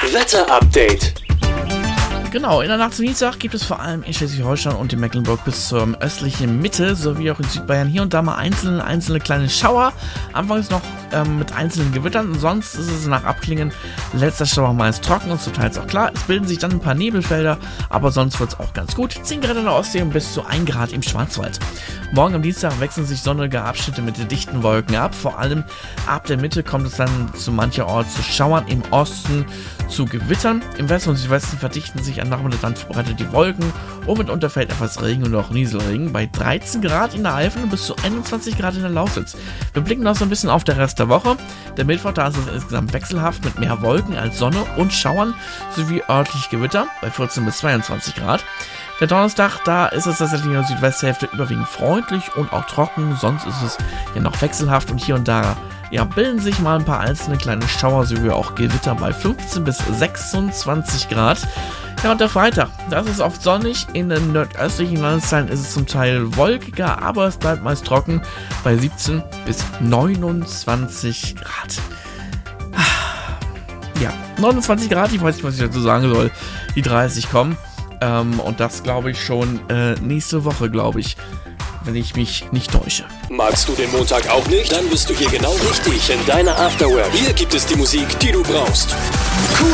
Wetter-Update. Genau, in der Nacht zum Dienstag gibt es vor allem in Schleswig-Holstein und in Mecklenburg bis zur östlichen Mitte sowie auch in Südbayern hier und da mal einzelne kleine Schauer. Anfangs noch mit einzelnen Gewittern, sonst ist es nach Abklingen letzter Schauer meist trocken und zum Teil auch klar. Es bilden sich dann ein paar Nebelfelder, aber sonst wird es auch ganz gut. 10 Grad in der Ostsee und bis zu 1 Grad im Schwarzwald. Morgen am Dienstag wechseln sich sonnige Abschnitte mit dichten Wolken ab. Vor allem ab der Mitte kommt es dann zu mancherorts zu Schauern, im Osten zu Gewittern. Im Westen und Südwesten verdichten sich am Nachmittag dann verbreitet die Wolken und mitunter fällt etwas Regen und auch Nieselregen bei 13 Grad in der Eifel und bis zu 21 Grad in der Lausitz. Wir blicken noch so ein bisschen auf den Rest der Woche. Der Mittwoch, da ist es insgesamt wechselhaft mit mehr Wolken als Sonne und Schauern sowie örtlich Gewitter bei 14 bis 22 Grad. Der Donnerstag, da ist es tatsächlich in der Südwesthälfte überwiegend freundlich und auch trocken, sonst ist es ja noch wechselhaft und hier und da bilden sich mal ein paar einzelne kleine Schauer sowie auch Gewitter bei 15 bis 26 Grad. Ja, und der Freitag, das ist oft sonnig, in den nordöstlichen Landesteilen ist es zum Teil wolkiger, aber es bleibt meist trocken bei 17 bis 29 Grad. Ja, 29 Grad, ich weiß nicht, was ich dazu sagen soll, die 30 kommen. Und das glaube ich schon nächste Woche, glaube ich, wenn ich mich nicht täusche. Magst du den Montag auch nicht? Dann bist du hier genau richtig in deiner Afterwork. Hier gibt es die Musik, die du brauchst. Cool